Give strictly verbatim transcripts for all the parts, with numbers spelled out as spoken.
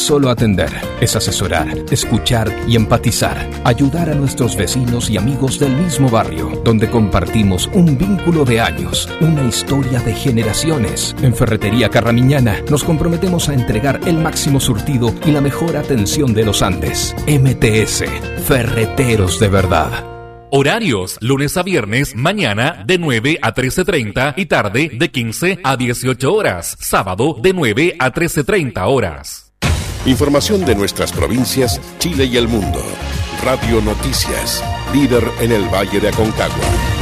solo atender, es asesorar, escuchar y empatizar. Ayudar a nuestros vecinos y amigos del mismo barrio, donde compartimos un vínculo de años, una historia de generaciones. En Ferretería Carramiñana nos comprometemos a entregar el máximo surtido y la mejor atención de los Andes. M T S, Ferreteros de verdad. Horarios, lunes a viernes, mañana de nueve a trece treinta y tarde de quince a dieciocho horas. Sábado de nueve a trece treinta horas. Información de nuestras provincias, Chile y el mundo. Radio Noticias, líder en el Valle de Aconcagua.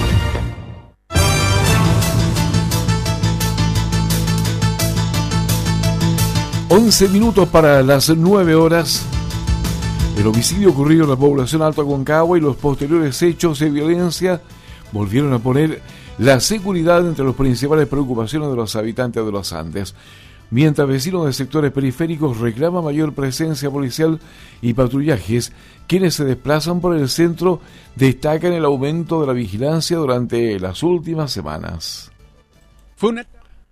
once minutos para las nueve horas. El homicidio ocurrido en la población Alto Aconcagua y los posteriores hechos de violencia volvieron a poner la seguridad entre las principales preocupaciones de los habitantes de los Andes. Mientras vecinos de sectores periféricos reclaman mayor presencia policial y patrullajes, quienes se desplazan por el centro destacan el aumento de la vigilancia durante las últimas semanas. Fue una...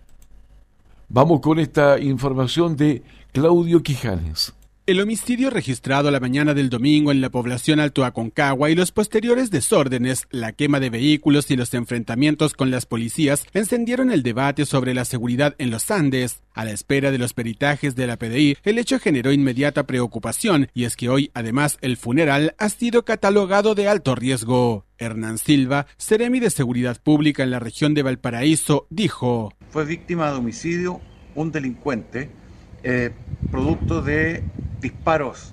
Vamos con esta información de Claudio Quijanes. El homicidio registrado la mañana del domingo en la población Alto Aconcagua y los posteriores desórdenes, la quema de vehículos y los enfrentamientos con las policías encendieron el debate sobre la seguridad en los Andes. A la espera de los peritajes de la P D I, el hecho generó inmediata preocupación, y es que hoy, además, el funeral ha sido catalogado de alto riesgo. Hernán Silva, seremi de Seguridad Pública en la región de Valparaíso, dijo: Fue víctima de homicidio un delincuente, eh, producto de disparos,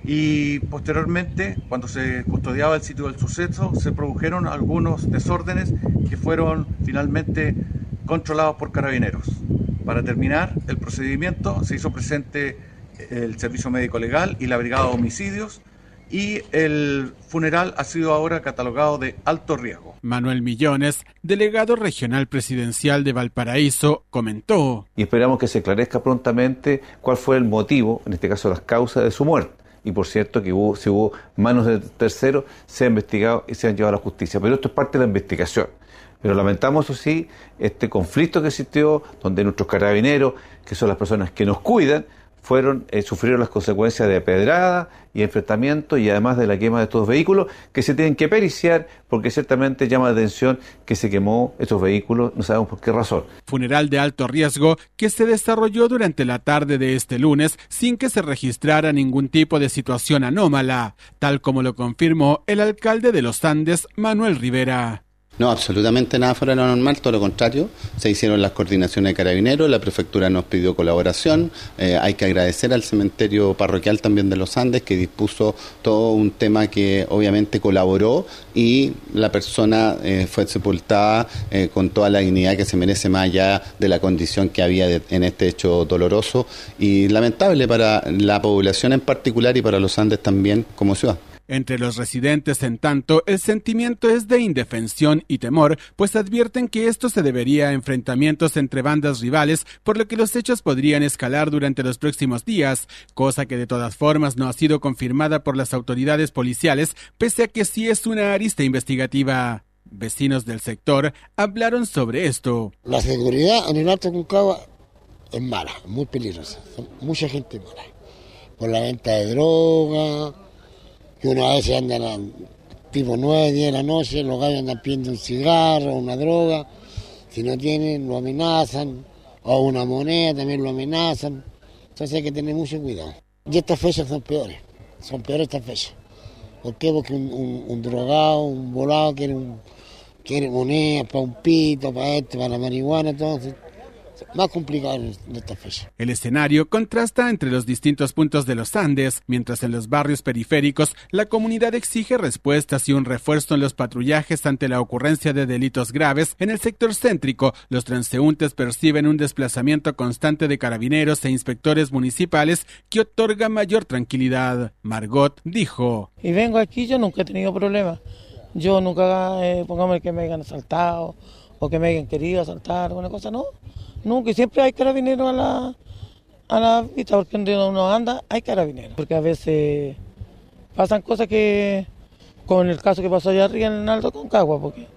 y posteriormente, cuando se custodiaba el sitio del suceso, se produjeron algunos desórdenes que fueron finalmente controlados por carabineros. Para terminar el procedimiento, se hizo presente el Servicio Médico Legal y la Brigada de Homicidios, y el funeral ha sido ahora catalogado de alto riesgo. Manuel Millones, delegado regional presidencial de Valparaíso, comentó: y esperamos que se esclarezca prontamente cuál fue el motivo, en este caso las causas de su muerte. Y por cierto que hubo, si hubo manos de terceros, se ha investigado y se han llevado a la justicia. Pero esto es parte de la investigación. Pero lamentamos, eso sí, este conflicto que existió, donde nuestros carabineros, que son las personas que nos cuidan, fueron eh, sufrieron las consecuencias de pedrada y enfrentamiento, y además de la quema de estos vehículos que se tienen que periciar, porque ciertamente llama la atención que se quemó estos vehículos, no sabemos por qué razón. Funeral de alto riesgo que se desarrolló durante la tarde de este lunes sin que se registrara ningún tipo de situación anómala, tal como lo confirmó el alcalde de Los Andes, Manuel Rivera. No, absolutamente nada fuera de lo normal, todo lo contrario. Se hicieron las coordinaciones de carabineros, la prefectura nos pidió colaboración. Eh, hay que agradecer al cementerio parroquial también de Los Andes, que dispuso todo un tema que obviamente colaboró, y la persona eh, fue sepultada eh, con toda la dignidad que se merece, más allá de la condición que había de, en este hecho doloroso y lamentable para la población en particular y para Los Andes también como ciudad. Entre los residentes, en tanto, el sentimiento es de indefensión y temor, pues advierten que esto se debería a enfrentamientos entre bandas rivales, por lo que los hechos podrían escalar durante los próximos días, cosa que de todas formas no ha sido confirmada por las autoridades policiales, pese a que sí es una arista investigativa. Vecinos del sector hablaron sobre esto. La seguridad en el Alto Aconcagua es mala, muy peligrosa, mucha gente mala, por la venta de droga, que una vez andan tipo nueve, diez de la noche, los gallos andan pidiendo un cigarro, una droga, si no tienen lo amenazan, o una moneda también lo amenazan, entonces hay que tener mucho cuidado. Y estas fechas son peores, son peores estas fechas. ¿Por qué? Porque un, un, un drogado, un volado quiere, un, quiere moneda para un pito, para esto, para la marihuana, entonces más complicado en esta fecha. El escenario contrasta entre los distintos puntos de los Andes, mientras en los barrios periféricos la comunidad exige respuestas y un refuerzo en los patrullajes ante la ocurrencia de delitos graves. En el sector céntrico, los transeúntes perciben un desplazamiento constante de carabineros e inspectores municipales que otorga mayor tranquilidad. Margot dijo: y vengo aquí, yo nunca he tenido problemas. Yo nunca, eh, pongamos que me hayan asaltado o que me hayan querido asaltar, alguna cosa, no. Nunca, siempre hay carabineros a la, a la vista, porque donde uno anda hay carabineros. Porque a veces pasan cosas que, con el caso que pasó allá arriba en el Alto Aconcagua, porque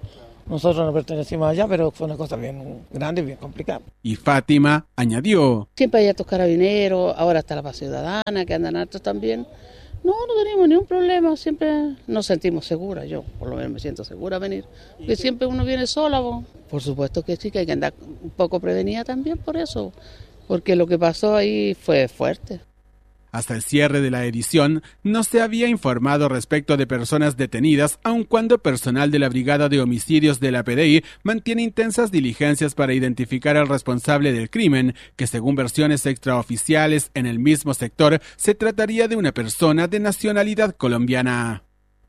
Nosotros no pertenecimos allá, pero fue una cosa bien grande y bien complicada. Y Fátima añadió: siempre hay estos carabineros, ahora está la paz ciudadana, que andan hartos también. No, no tenemos ningún problema, siempre nos sentimos seguras, yo por lo menos me siento segura venir, porque siempre uno viene sola, po. Por supuesto que sí, que hay que andar un poco prevenida también por eso, porque lo que pasó ahí fue fuerte. Hasta el cierre de la edición, no se había informado respecto de personas detenidas, aun cuando personal de la Brigada de Homicidios de la P D I mantiene intensas diligencias para identificar al responsable del crimen, que según versiones extraoficiales en el mismo sector, se trataría de una persona de nacionalidad colombiana.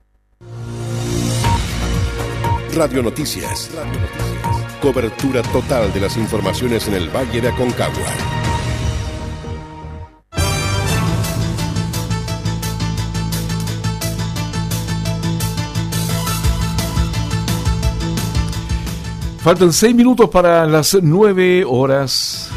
Radio Noticias. Radio Noticias. Cobertura total de las informaciones en el Valle de Aconcagua. Faltan seis minutos para las nueve horas.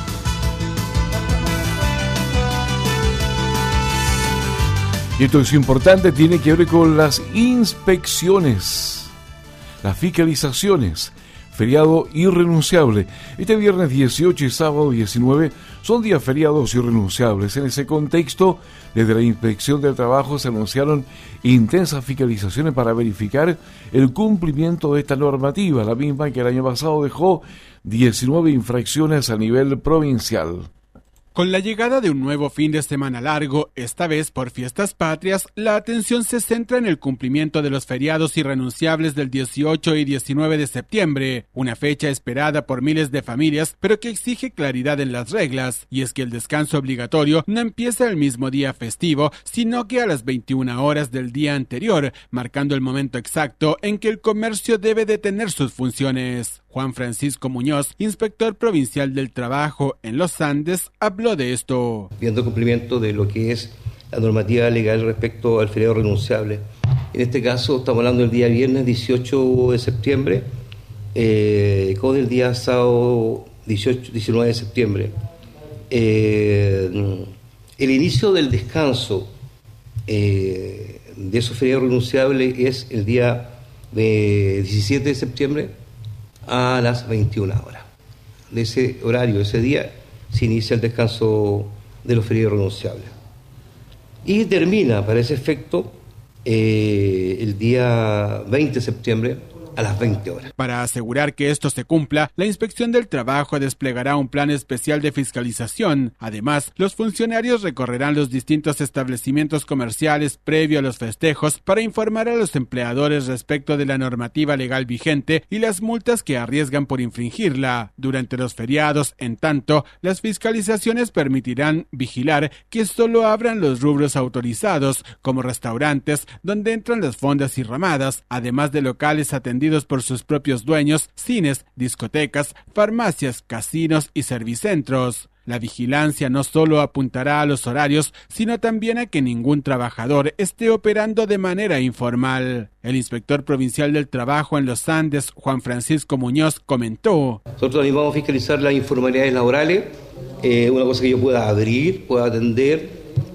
Y esto es importante, tiene que ver con las inspecciones, las fiscalizaciones. Feriado irrenunciable. Este viernes dieciocho y sábado diecinueve son días feriados irrenunciables. En ese contexto, desde la Inspección del Trabajo se anunciaron intensas fiscalizaciones para verificar el cumplimiento de esta normativa, la misma que el año pasado dejó diecinueve infracciones a nivel provincial. Con la llegada de un nuevo fin de semana largo, esta vez por fiestas patrias, la atención se centra en el cumplimiento de los feriados irrenunciables del dieciocho y diecinueve de septiembre, una fecha esperada por miles de familias, pero que exige claridad en las reglas, y es que el descanso obligatorio no empieza el mismo día festivo, sino que a las veintiuna horas del día anterior, marcando el momento exacto en que el comercio debe detener sus funciones. Juan Francisco Muñoz, inspector provincial del trabajo en los Andes, habló de esto. Viendo cumplimiento de lo que es la normativa legal respecto al feriado renunciable. En este caso estamos hablando del día viernes dieciocho de septiembre eh, con el día sábado dieciocho, diecinueve de septiembre. Eh, el inicio del descanso eh, de esos feriados renunciables es el día de diecisiete de septiembre a las veintiuna horas. De ese horario, ese día, se inicia el descanso de los feriados renunciables. Y termina, para ese efecto, eh, el día veinte de septiembre a las veinte horas. Para asegurar que esto se cumpla, la Inspección del Trabajo desplegará un plan especial de fiscalización. Además, los funcionarios recorrerán los distintos establecimientos comerciales previo a los festejos para informar a los empleadores respecto de la normativa legal vigente y las multas que arriesgan por infringirla. Durante los feriados, en tanto, las fiscalizaciones permitirán vigilar que solo abran los rubros autorizados, como restaurantes, donde entran las fondas y ramadas, además de locales atendidos por sus propios dueños, cines, discotecas, farmacias, casinos y servicentros. La vigilancia no solo apuntará a los horarios, sino también a que ningún trabajador esté operando de manera informal. El inspector provincial del trabajo en los Andes, Juan Francisco Muñoz, comentó: nosotros también vamos a fiscalizar las informalidades laborales, eh, una cosa que yo pueda abrir, pueda atender,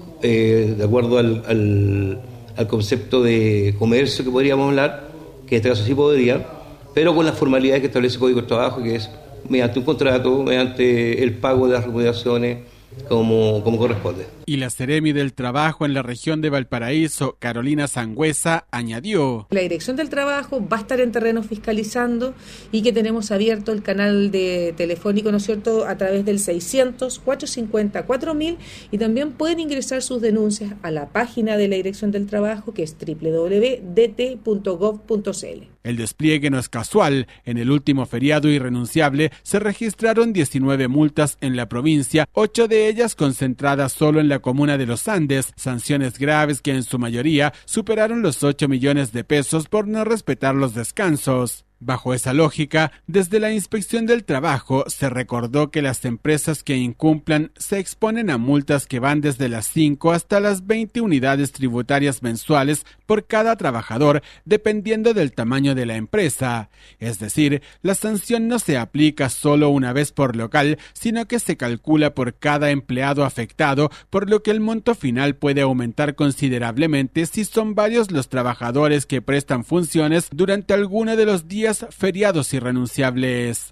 eh, de acuerdo al, al, al concepto de comercio que podríamos hablar, que en este caso sí podría, pero con las formalidades que establece el Código del Trabajo, que es mediante un contrato, mediante el pago de las remuneraciones como, como corresponde. Y la Seremi del Trabajo en la región de Valparaíso, Carolina Sangüesa, añadió: la Dirección del Trabajo va a estar en terreno fiscalizando y que tenemos abierto el canal de telefónico, ¿no es cierto?, a través del seiscientos, cuatrocientos cincuenta, cuatro mil, y también pueden ingresar sus denuncias a la página de la Dirección del Trabajo, que es doble u doble u doble u punto d t punto gov punto c l. El despliegue no es casual. En el último feriado irrenunciable se registraron diecinueve multas en la provincia, ocho de ellas concentradas solo en la comuna de Los Andes, sanciones graves que en su mayoría superaron los ocho millones de pesos por no respetar los descansos. Bajo esa lógica, desde la Inspección del Trabajo se recordó que las empresas que incumplan se exponen a multas que van desde las cinco hasta las veinte unidades tributarias mensuales por cada trabajador, dependiendo del tamaño de la empresa. Es decir, la sanción no se aplica solo una vez por local, sino que se calcula por cada empleado afectado, por lo que el monto final puede aumentar considerablemente si son varios los trabajadores que prestan funciones durante alguno de los días días feriados irrenunciables.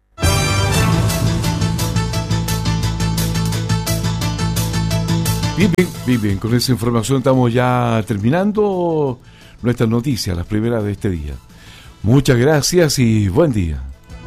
Bien, bien, bien, bien, con esa información estamos ya terminando nuestras noticias, las primeras de este día. Muchas gracias y buen día.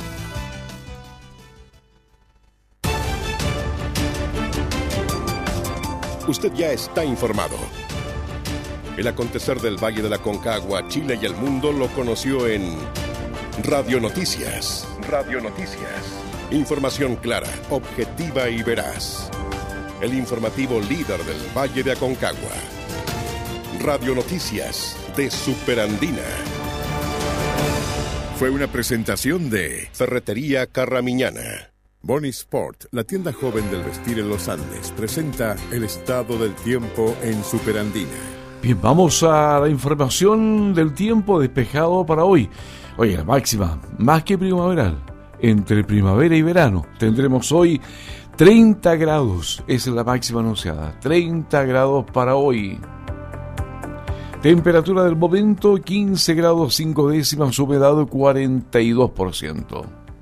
Usted ya está informado. El acontecer del Valle de la Aconcagua, Chile y el mundo lo conoció en Radio Noticias. Radio Noticias. Información clara, objetiva y veraz. El informativo líder del Valle de Aconcagua. Radio Noticias de Superandina. Fue una presentación de Ferretería Carramiñana. Boni Sport, la tienda joven del vestir en los Andes, presenta el estado del tiempo en Superandina. Bien, vamos a la información del tiempo despejado para hoy. Oye, la máxima, más que primaveral, entre primavera y verano. Tendremos hoy treinta grados, esa es la máxima anunciada, treinta grados para hoy. Temperatura del momento, quince grados cinco décimas, humedad cuarenta y dos por ciento.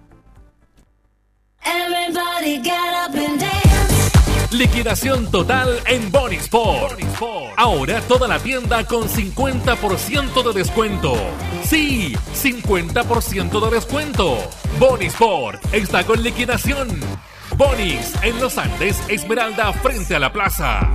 Liquidación total en Boni Sport. Ahora toda la tienda con cincuenta por ciento de descuento. Sí, cincuenta por ciento de descuento. Boni Sport está con liquidación. Bonis en Los Andes, Esmeralda, frente a la plaza.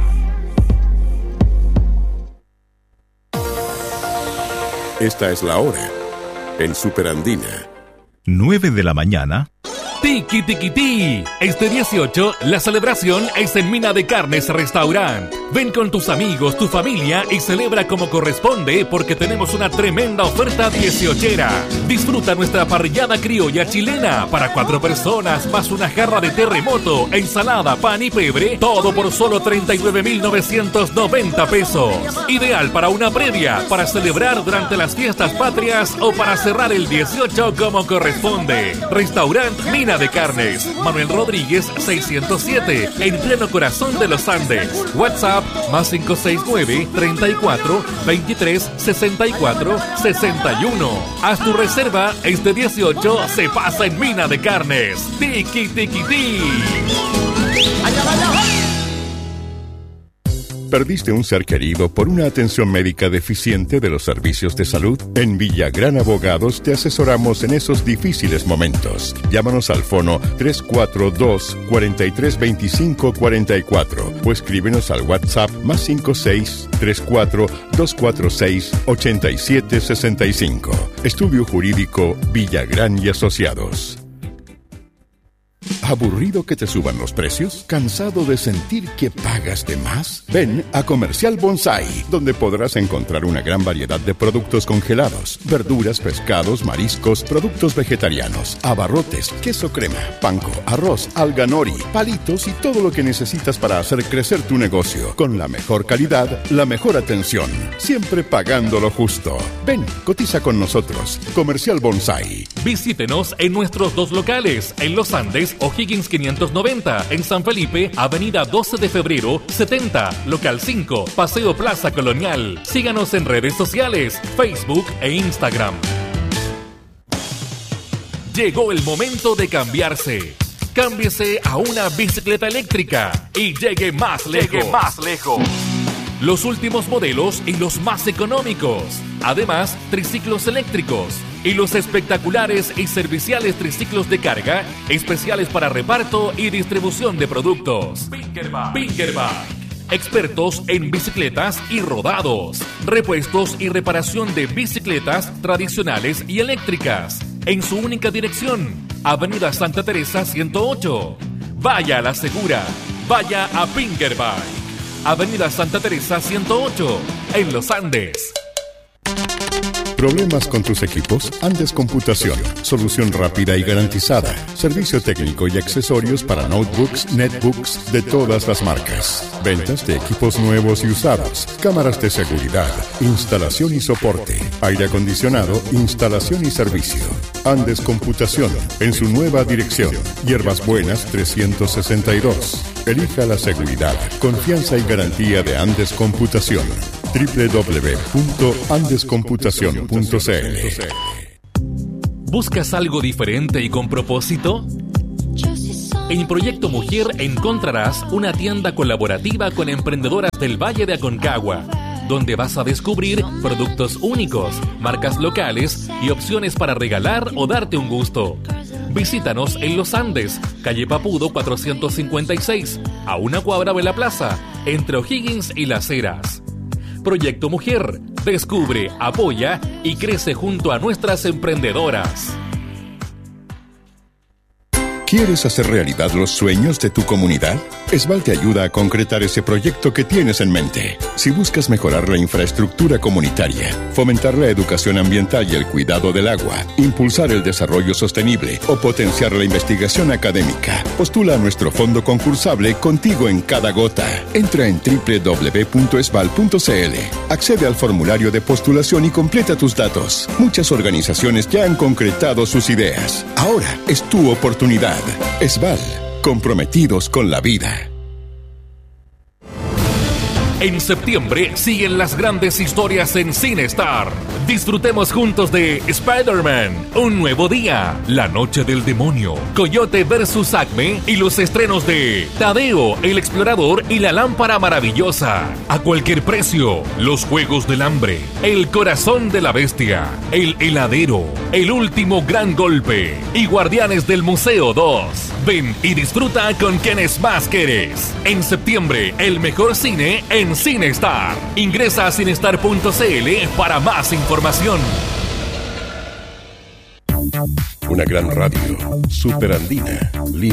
Esta es la hora en Superandina. nueve de la mañana. Tiki Tiki Ti. Este dieciocho, la celebración es en Mina de Carnes Restaurant. Ven con tus amigos, tu familia y celebra como corresponde porque tenemos una tremenda oferta dieciochera. Disfruta nuestra parrillada criolla chilena para cuatro personas más una jarra de terremoto, ensalada, pan y pebre, todo por solo treinta y nueve mil novecientos noventa pesos. Ideal para una previa, para celebrar durante las fiestas patrias o para cerrar el dieciocho como corresponde. Restaurant Mina de Carnes, Manuel Rodríguez seiscientos siete, en pleno corazón de los Andes. WhatsApp más cinco seis nueve, treinta y cuatro, veintitrés, sesenta y cuatro, sesenta y uno. Haz tu reserva, este dieciocho se pasa en Mina de Carnes. Tiki Tiki Ti. ¿Perdiste un ser querido por una atención médica deficiente de los servicios de salud? En Villagrán Abogados te asesoramos en esos difíciles momentos. Llámanos al fono tres cuatro dos, cuatro tres dos cinco cuatro cuatro o escríbenos al WhatsApp más cinco seis, tres cuatro, dos cuatro seis, ocho siete seis cinco. Estudio Jurídico Villagrán y Asociados. ¿Aburrido que te suban los precios? ¿Cansado de sentir que pagas de más? Ven a Comercial Bonsai, donde podrás encontrar una gran variedad de productos congelados, verduras, pescados, mariscos, productos vegetarianos, abarrotes, queso crema, panko, arroz, alga nori, palitos y todo lo que necesitas para hacer crecer tu negocio. Con la mejor calidad, la mejor atención, siempre pagando lo justo. Ven, cotiza con nosotros. Comercial Bonsai. Visítenos en nuestros dos locales, en Los Andes, O'Higgins quinientos noventa, en San Felipe, Avenida doce de febrero, setenta, Local cinco, Paseo Plaza Colonial. Síganos en redes sociales, Facebook e Instagram. Llegó el momento de cambiarse. Cámbiese a una bicicleta eléctrica y llegue más lejos. Llegue más lejos. Los últimos modelos y los más económicos. Además, triciclos eléctricos y los espectaculares y serviciales triciclos de carga, especiales para reparto y distribución de productos. Pinkerback. Pinkerback. Expertos en bicicletas y rodados. Repuestos y reparación de bicicletas tradicionales y eléctricas. En su única dirección, Avenida Santa Teresa ciento ocho. Vaya a la segura. Vaya a Pinkerback. Avenida Santa Teresa ciento ocho, en Los Andes. ¿Problemas con tus equipos? Andes Computación. Solución rápida y garantizada. Servicio técnico y accesorios para notebooks, netbooks de todas las marcas. Ventas de equipos nuevos y usados. Cámaras de seguridad. Instalación y soporte. Aire acondicionado. Instalación y servicio. Andes Computación. En su nueva dirección. Hierbas Buenas trescientos sesenta y dos. Elija la seguridad, confianza y garantía de Andes Computación. doble u doble u doble u punto andes computación punto c l. ¿Buscas algo diferente y con propósito? En Proyecto Mujer encontrarás una tienda colaborativa con emprendedoras del Valle de Aconcagua, donde vas a descubrir productos únicos, marcas locales y opciones para regalar o darte un gusto. Visítanos en Los Andes, calle Papudo cuatrocientos cincuenta y seis, a una cuadra de la plaza, entre O'Higgins y Las Heras. Proyecto Mujer, descubre, apoya y crece junto a nuestras emprendedoras. ¿Quieres hacer realidad los sueños de tu comunidad? Esval te ayuda a concretar ese proyecto que tienes en mente. Si buscas mejorar la infraestructura comunitaria, fomentar la educación ambiental y el cuidado del agua, impulsar el desarrollo sostenible o potenciar la investigación académica, postula a nuestro fondo concursable Contigo en Cada Gota. Entra en doble u doble u doble u punto esval punto c l, accede al formulario de postulación y completa tus datos. Muchas organizaciones ya han concretado sus ideas. Ahora es tu oportunidad. Esval, comprometidos con la vida. En septiembre siguen las grandes historias en CineStar. Disfrutemos juntos de Spider-Man, Un Nuevo Día, La Noche del Demonio, Coyote versus Acme y los estrenos de Tadeo, el Explorador y La Lámpara Maravillosa. A cualquier precio, Los Juegos del Hambre, El Corazón de la Bestia, El Heladero, El Último Gran Golpe y Guardianes del Museo dos. Ven y disfruta con quienes más quieres. En septiembre, el mejor cine en CineStar. Ingresa a cinestar punto c l para más información. Una gran radio, superandina,